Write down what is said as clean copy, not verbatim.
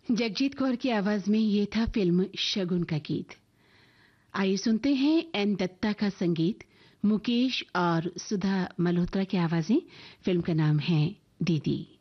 जगजीत कौर की आवाज में ये था फिल्म शगुन का गीत। आइए सुनते हैं एन दत्ता का संगीत, मुकेश और सुधा मल्होत्रा की आवाजें। फिल्म का नाम है दीदी।